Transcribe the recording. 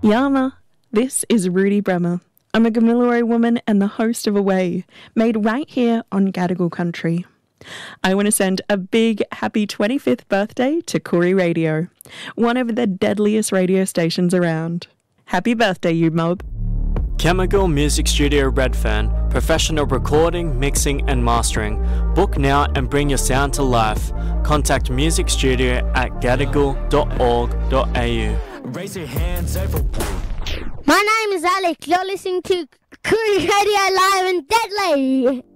Yama, this is Rudy Bremer. I'm a Gamilaroi woman and the host of Away, made right here on Gadigal country. I want to send a big happy 25th birthday to Koori Radio, one of the deadliest radio stations around. Happy birthday, you mob. Chemical Music Studio Redfern, professional recording, mixing and mastering. Book now and bring your sound to life. Contact Music Studio at gadigal.org.au. Raise your hands over. My name is Alec. You're listening to Koori Radio Live and Deadly.